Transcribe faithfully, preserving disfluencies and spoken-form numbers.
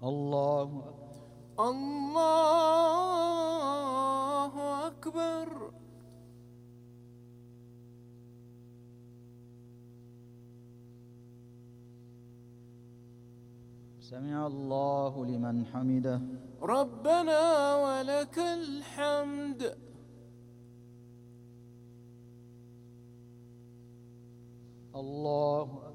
الله الله أكبر. سمع الله لمن حمده. ربنا ولك الحمد. الله